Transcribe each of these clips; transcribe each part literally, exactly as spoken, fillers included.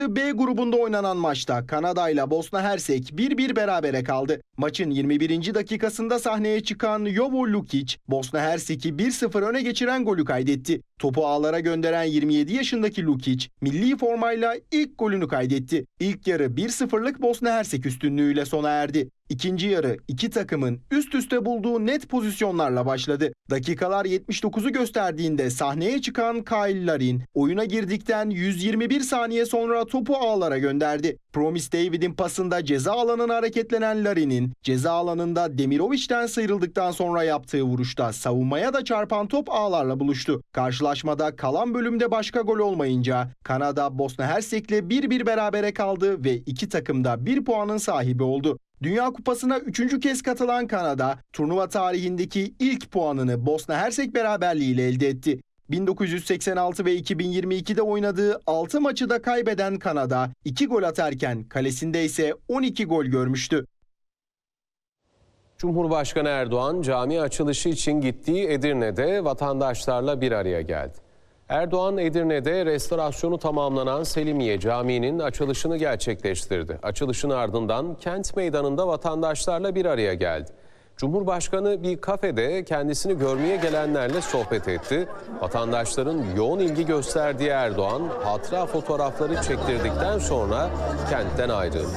B grubunda oynanan maçta Kanada ile Bosna Hersek bir bir berabere kaldı. Maçın yirmi birinci dakikasında sahneye çıkan Jovo Lukic, Bosna Hersek'i bir sıfır öne geçiren golü kaydetti. Topu ağlara gönderen yirmi yedi yaşındaki Lukic, milli formayla ilk golünü kaydetti. İlk yarı bir sıfırlık Bosna Hersek üstünlüğüyle sona erdi. İkinci yarı iki takımın üst üste bulduğu net pozisyonlarla başladı. Dakikalar yetmiş dokuzu gösterdiğinde sahneye çıkan Kyle Larin, oyuna girdikten yüz yirmi bir saniye sonra topu ağlara gönderdi. Promis David'in pasında ceza alanına hareketlenen Larin'in ceza alanında Demirovic'den sıyrıldıktan sonra yaptığı vuruşta savunmaya da çarpan top ağlarla buluştu. Karşılaşmada kalan bölümde başka gol olmayınca Kanada Bosna Hersek'le bir bir berabere kaldı ve iki takım da bir puanın sahibi oldu. Dünya Kupası'na üçüncü kez katılan Kanada, turnuva tarihindeki ilk puanını Bosna Hersek beraberliğiyle elde etti. bin dokuz yüz seksen altı ve iki bin yirmi ikide oynadığı altı maçı da kaybeden Kanada iki gol atarken kalesinde ise on iki gol görmüştü. Cumhurbaşkanı Erdoğan cami açılışı için gittiği Edirne'de vatandaşlarla bir araya geldi. Erdoğan Edirne'de restorasyonu tamamlanan Selimiye Camii'nin açılışını gerçekleştirdi. Açılışın ardından kent meydanında vatandaşlarla bir araya geldi. Cumhurbaşkanı bir kafede kendisini görmeye gelenlerle sohbet etti. Vatandaşların yoğun ilgi gösterdiği Erdoğan, hatıra fotoğrafları çektirdikten sonra kentten ayrıldı.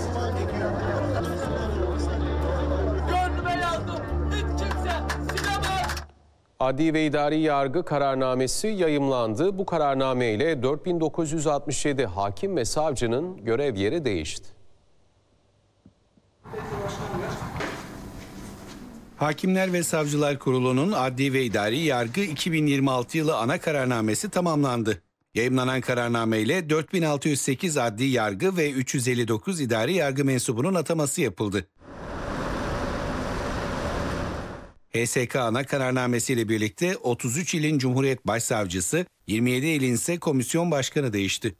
Adli ve idari yargı kararnamesi yayımlandı. Bu kararname ile dört bin dokuz yüz altmış yedi hakim ve savcının görev yeri değişti. Hakimler ve Savcılar Kurulu'nun Adli ve İdari Yargı iki bin yirmi altı yılı ana kararnamesi tamamlandı. Yayımlanan kararname ile dört bin altı yüz sekiz adli yargı ve üç yüz elli dokuz idari yargı mensubunun ataması yapıldı. H S K ana kararnamesiyle birlikte otuz üç ilin Cumhuriyet Başsavcısı, yirmi yedi ilin ise komisyon başkanı değişti.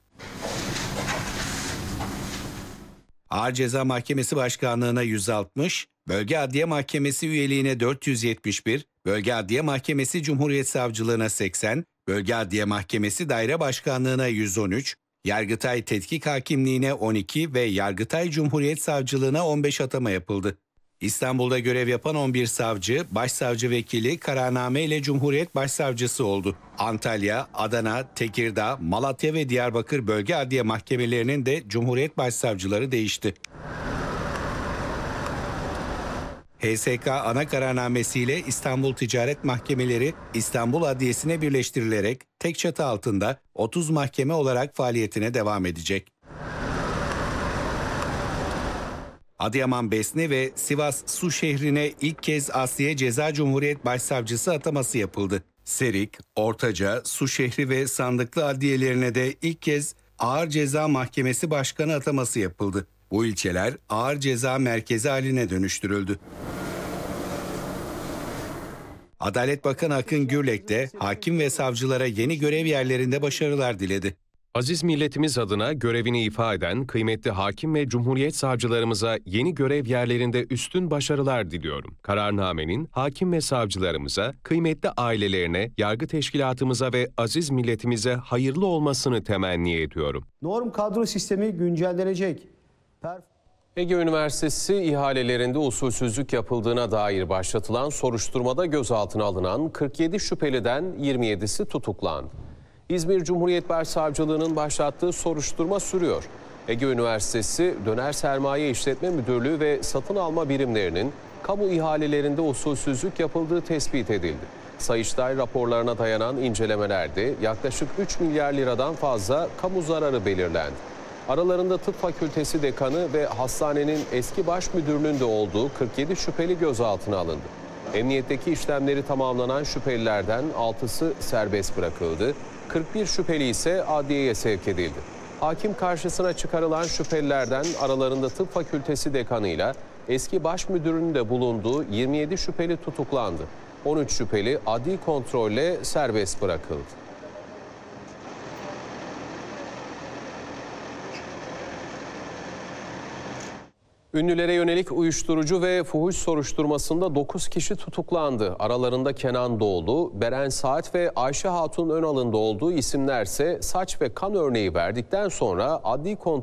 Ağır Ceza Mahkemesi Başkanlığı'na yüz altmış, Bölge Adliye Mahkemesi üyeliğine dört yüz yetmiş bir, Bölge Adliye Mahkemesi Cumhuriyet Savcılığına seksen, Bölge Adliye Mahkemesi Daire Başkanlığı'na yüz on üç, Yargıtay Tetkik Hakimliğine on iki ve Yargıtay Cumhuriyet Savcılığına on beş atama yapıldı. İstanbul'da görev yapan on bir savcı, başsavcı vekili kararname ile Cumhuriyet Başsavcısı oldu. Antalya, Adana, Tekirdağ, Malatya ve Diyarbakır Bölge Adliye Mahkemelerinin de Cumhuriyet Başsavcıları değişti. H S K ana kararnamesiyle İstanbul Ticaret Mahkemeleri İstanbul Adliyesi'ne birleştirilerek tek çatı altında otuz mahkeme olarak faaliyetine devam edecek. Adıyaman Besne ve Sivas Su şehrine ilk kez Asliye Ceza Cumhuriyet Başsavcısı ataması yapıldı. Serik, Ortaca, Su şehri ve Sandıklı adliyelerine de ilk kez Ağır Ceza Mahkemesi Başkanı ataması yapıldı. Bu ilçeler ağır ceza merkezi haline dönüştürüldü. Adalet Bakanı Akın Gürlek de hakim ve savcılara yeni görev yerlerinde başarılar diledi. Aziz milletimiz adına görevini ifa eden kıymetli hakim ve cumhuriyet savcılarımıza yeni görev yerlerinde üstün başarılar diliyorum. Kararnamenin hakim ve savcılarımıza, kıymetli ailelerine, yargı teşkilatımıza ve aziz milletimize hayırlı olmasını temenni ediyorum. Norm kadro sistemi güncellenecek. Perf Ege Üniversitesi ihalelerinde usulsüzlük yapıldığına dair başlatılan soruşturmada gözaltına alınan kırk yedi şüpheliden yirmi yedisi tutuklandı. İzmir Cumhuriyet Başsavcılığı'nın başlattığı soruşturma sürüyor. Ege Üniversitesi Döner Sermaye İşletme Müdürlüğü ve satın alma birimlerinin kamu ihalelerinde usulsüzlük yapıldığı tespit edildi. Sayıştay raporlarına dayanan incelemelerde yaklaşık üç milyar liradan fazla kamu zararı belirlendi. Aralarında Tıp Fakültesi Dekanı ve hastanenin eski baş müdürlüğünde olduğu kırk yedi şüpheli gözaltına alındı. Emniyetteki işlemleri tamamlanan şüphelilerden altısı serbest bırakıldı. kırk bir şüpheli ise adliyeye sevk edildi. Hakim karşısına çıkarılan şüphelilerden aralarında Tıp Fakültesi Dekanı'yla eski baş müdürünün de bulunduğu yirmi yedi şüpheli tutuklandı. on üç şüpheli adli kontrolle serbest bırakıldı. Ünlülere yönelik uyuşturucu ve fuhuş soruşturmasında dokuz kişi tutuklandı. Aralarında Kenan Doğulu, Beren Saat ve Ayşe Hatun Önal'ın da olduğu isimlerse saç ve kan örneği verdikten sonra adli kontrol